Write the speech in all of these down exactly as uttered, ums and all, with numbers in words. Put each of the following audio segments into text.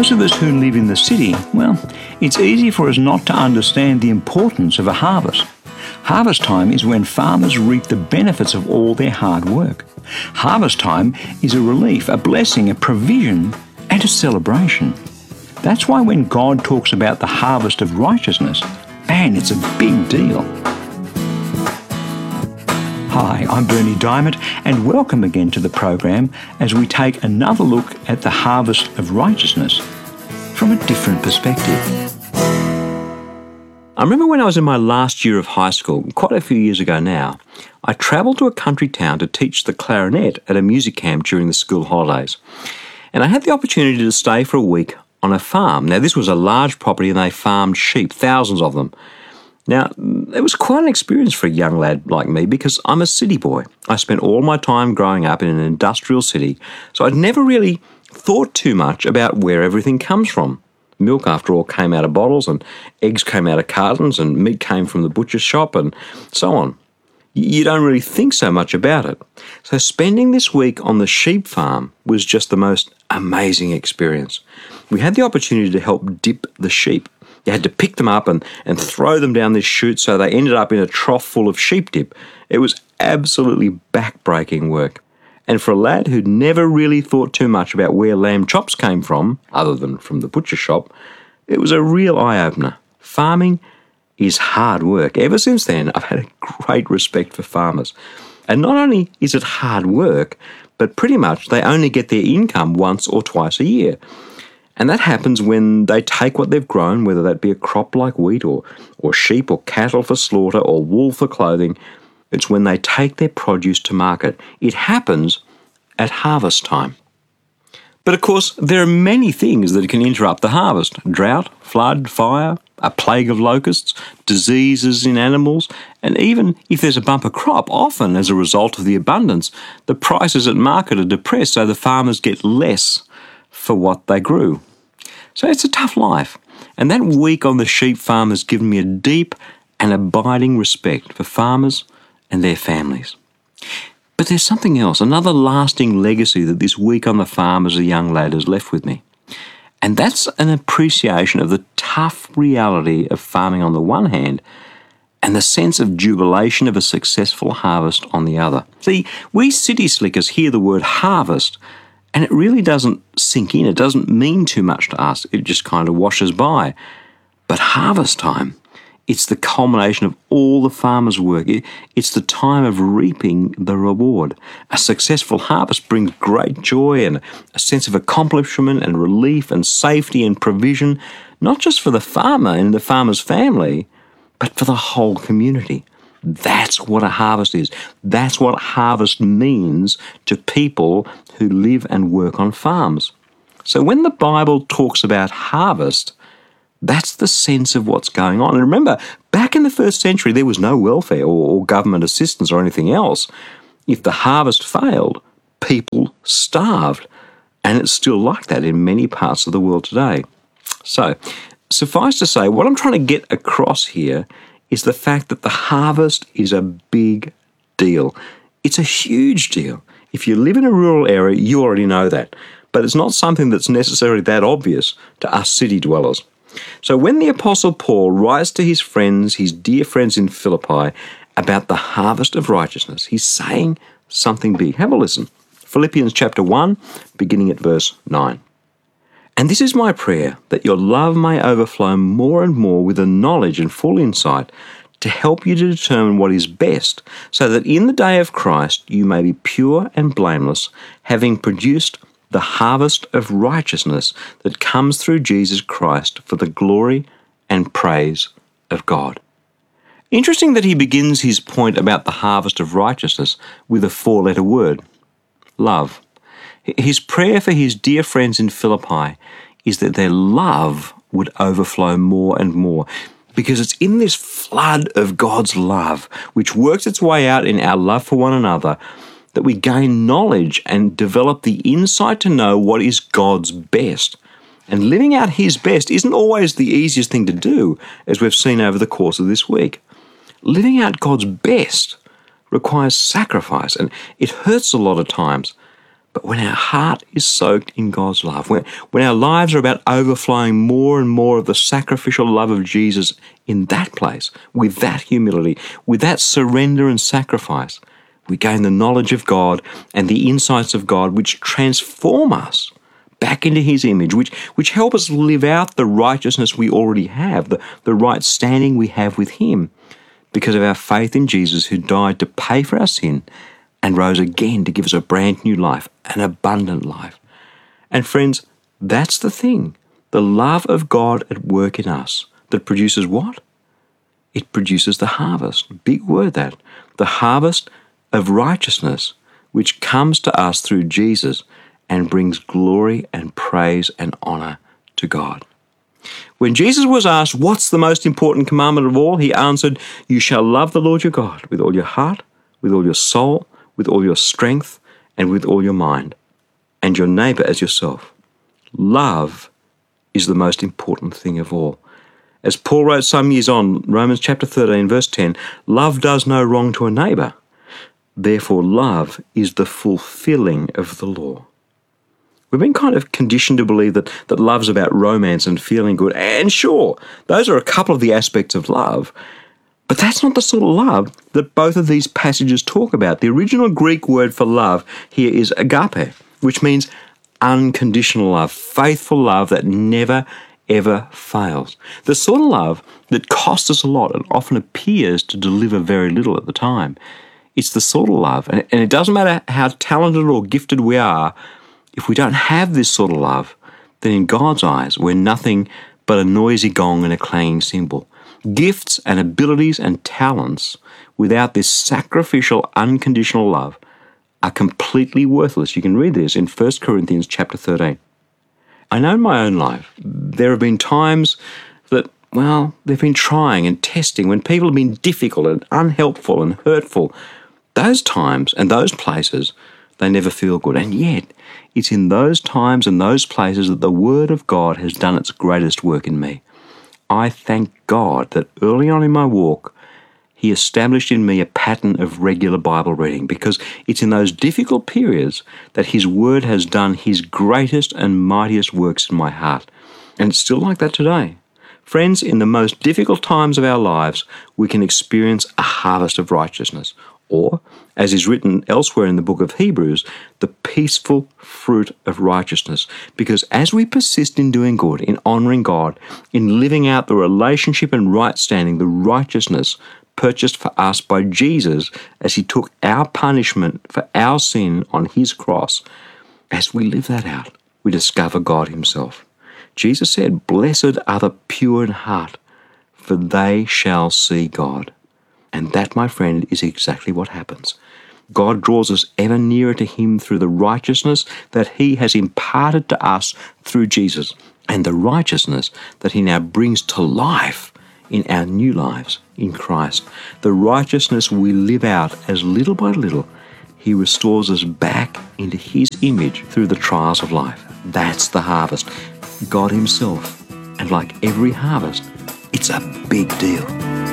those of us who live in the city, well, it's easy for us not to understand the importance of a harvest. Harvest time is when farmers reap the benefits of all their hard work. Harvest time is a relief, a blessing, a provision, and a celebration. That's why when God talks about the harvest of righteousness, man, it's a big deal. Hi, I'm Berni Dymet, and welcome again to the program as we take another look at the harvest of righteousness from a different perspective. I remember when I was in my last year of high school, quite a few years ago now, I travelled to a country town to teach the clarinet at a music camp during the school holidays. And I had the opportunity to stay for a week on a farm. Now, this was a large property and they farmed sheep, thousands of them. Now, it was quite an experience for a young lad like me because I'm a city boy. I spent all my time growing up in an industrial city, so I'd never really thought too much about where everything comes from. Milk, after all, came out of bottles, and eggs came out of cartons, and meat came from the butcher's shop, and so on. You don't really think so much about it. So spending this week on the sheep farm was just the most amazing experience. We had the opportunity to help dip the sheep. You had to pick them up and, and throw them down this chute so they ended up in a trough full of sheep dip. It was absolutely back-breaking work. And for a lad who'd never really thought too much about where lamb chops came from, other than from the butcher shop, it was a real eye-opener. Farming is hard work. Ever since then, I've had a great respect for farmers. And not only is it hard work, but pretty much they only get their income once or twice a year. And that happens when they take what they've grown, whether that be a crop like wheat or, or sheep or cattle for slaughter or wool for clothing. It's when they take their produce to market. It happens at harvest time. But of course, there are many things that can interrupt the harvest. Drought, flood, fire, a plague of locusts, diseases in animals, and even if there's a bumper crop, often as a result of the abundance, the prices at market are depressed so the farmers get less for what they grew. So it's a tough life. And that week on the sheep farm has given me a deep and abiding respect for farmers and their families. But there's something else, another lasting legacy that this week on the farm as a young lad has left with me. And that's an appreciation of the tough reality of farming on the one hand and the sense of jubilation of a successful harvest on the other. See, we city slickers hear the word harvest and it really doesn't sink in. It doesn't mean too much to us. It just kind of washes by. But harvest time, it's the culmination of all the farmer's work. It, it's the time of reaping the reward. A successful harvest brings great joy and a sense of accomplishment and relief and safety and provision, not just for the farmer and the farmer's family, but for the whole community. That's what a harvest is. That's what harvest means to people who live and work on farms. So when the Bible talks about harvest, that's the sense of what's going on. And remember, back in the first century, there was no welfare or, or government assistance or anything else. If the harvest failed, people starved. And it's still like that in many parts of the world today. So, suffice to say, what I'm trying to get across here is the fact that the harvest is a big deal. It's a huge deal. If you live in a rural area, you already know that. But it's not something that's necessarily that obvious to us city dwellers. So when the Apostle Paul writes to his friends, his dear friends in Philippi, about the harvest of righteousness, he's saying something big. Have a listen. Philippians chapter one, beginning at verse nine. And this is my prayer, that your love may overflow more and more with a knowledge and full insight to help you to determine what is best, so that in the day of Christ you may be pure and blameless, having produced the harvest of righteousness that comes through Jesus Christ for the glory and praise of God. Interesting that he begins his point about the harvest of righteousness with a four-letter word, love. His prayer for his dear friends in Philippi is that their love would overflow more and more, because it's in this flood of God's love, which works its way out in our love for one another, that we gain knowledge and develop the insight to know what is God's best. And living out his best isn't always the easiest thing to do, as we've seen over the course of this week. Living out God's best requires sacrifice, and it hurts a lot of times. But when our heart is soaked in God's love, when, when our lives are about overflowing more and more of the sacrificial love of Jesus in that place, with that humility, with that surrender and sacrifice, we gain the knowledge of God and the insights of God which transform us back into His image, which, which help us live out the righteousness we already have, the, the right standing we have with Him, because of our faith in Jesus, who died to pay for our sin and rose again to give us a brand new life, an abundant life. And friends, that's the thing, the love of God at work in us that produces what? It produces the harvest. Big word that. The harvest of righteousness, which comes to us through Jesus and brings glory and praise and honour to God. When Jesus was asked, what's the most important commandment of all? He answered, you shall love the Lord your God with all your heart, with all your soul, with all your strength, and with all your mind, and your neighbour as yourself. Love is the most important thing of all. As Paul wrote some years on, Romans chapter thirteen, verse ten, love does no wrong to a neighbour. Therefore, love is the fulfilling of the law. We've been kind of conditioned to believe that, that love's about romance and feeling good. And sure, those are a couple of the aspects of love. But that's not the sort of love that both of these passages talk about. The original Greek word for love here is agape, which means unconditional love, faithful love that never, ever fails. The sort of love that costs us a lot and often appears to deliver very little at the time. It's the sort of love, and it doesn't matter how talented or gifted we are, if we don't have this sort of love, then in God's eyes, we're nothing but a noisy gong and a clanging cymbal. Gifts and abilities and talents without this sacrificial, unconditional love are completely worthless. You can read this in First Corinthians chapter thirteen. I know in my own life, there have been times that, well, they've been trying and testing when people have been difficult and unhelpful and hurtful. Those times and those places, they never feel good. And yet, it's in those times and those places that the Word of God has done its greatest work in me. I thank God that early on in my walk, He established in me a pattern of regular Bible reading, because it's in those difficult periods that His Word has done His greatest and mightiest works in my heart. And it's still like that today. Friends, in the most difficult times of our lives, we can experience a harvest of righteousness, or, as is written elsewhere in the book of Hebrews, the peaceful fruit of righteousness. Because as we persist in doing good, in honouring God, in living out the relationship and right standing, the righteousness purchased for us by Jesus as He took our punishment for our sin on His cross, as we live that out, we discover God Himself. Jesus said, blessed are the pure in heart, for they shall see God. And that, my friend, is exactly what happens. God draws us ever nearer to Him through the righteousness that He has imparted to us through Jesus, and the righteousness that He now brings to life in our new lives in Christ. The righteousness we live out as little by little, He restores us back into His image through the trials of life. That's the harvest. God Himself. And like every harvest, it's a big deal.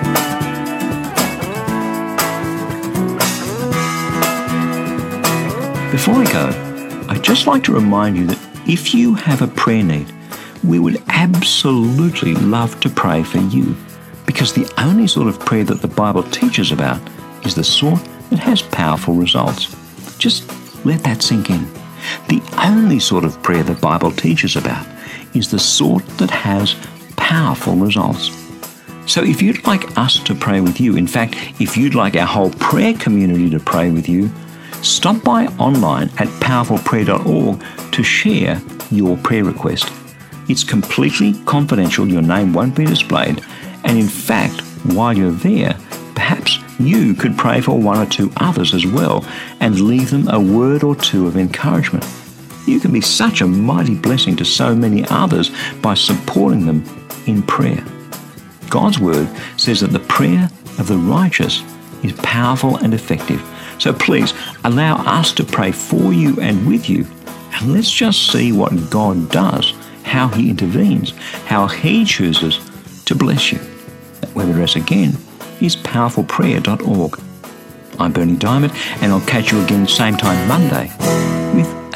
Before I go, I'd just like to remind you that if you have a prayer need, we would absolutely love to pray for you, because the only sort of prayer that the Bible teaches about is the sort that has powerful results. Just let that sink in. The only sort of prayer the Bible teaches about is the sort that has powerful results. So if you'd like us to pray with you, in fact, if you'd like our whole prayer community to pray with you, stop by online at powerful prayer dot org to share your prayer request. It's completely confidential, your name won't be displayed, and in fact, while you're there, perhaps you could pray for one or two others as well and leave them a word or two of encouragement. You can be such a mighty blessing to so many others by supporting them in prayer. God's Word says that the prayer of the righteous is powerful and effective. So please allow us to pray for you and with you, and let's just see what God does, how He intervenes, how He chooses to bless you. That web address again is powerful prayer dot org. I'm Berni Dymet, and I'll catch you again same time Monday with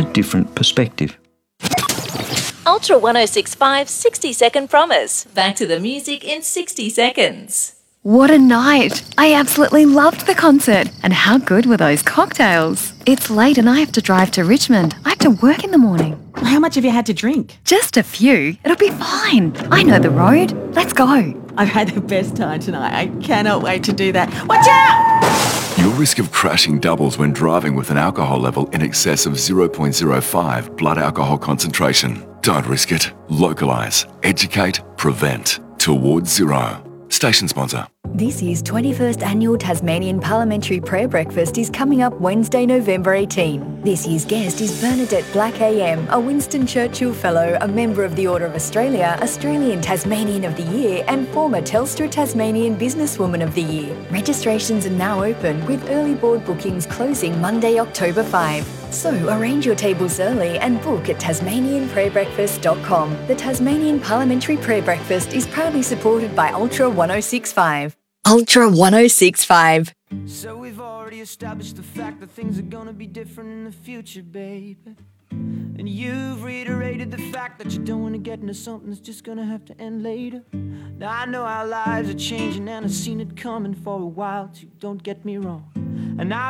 a different perspective. Ultra ten sixty-five sixty second promise. Back to the music in sixty seconds. What a night! I absolutely loved the concert. And how good were those cocktails? It's late and I have to drive to Richmond. I have to work in the morning. How much have you had to drink? Just a few. It'll be fine. I know the road. Let's go. I've had the best time tonight. I cannot wait to do that. Watch out! Your risk of crashing doubles when driving with an alcohol level in excess of zero point zero five blood alcohol concentration. Don't risk it. Localise, educate, prevent. Towards zero. Station sponsor. This year's twenty-first Annual Tasmanian Parliamentary Prayer Breakfast is coming up Wednesday, November eighteenth. This year's guest is Bernadette Black A M, a Winston Churchill Fellow, a member of the Order of Australia, Australian Tasmanian of the Year and former Telstra Tasmanian Businesswoman of the Year. Registrations are now open with early board bookings closing Monday, October fifth. So arrange your tables early and book at tasmanian prayer breakfast dot com. The Tasmanian Parliamentary Prayer Breakfast is proudly supported by Ultra ten sixty-five. Ultra ten sixty-five. So we've already established the fact that things are gonna be different in the future, babe. And you've reiterated the fact that you don't want to get into something that's just gonna have to end later. Now I know our lives are changing and I've seen it coming for a while too, don't get me wrong. And I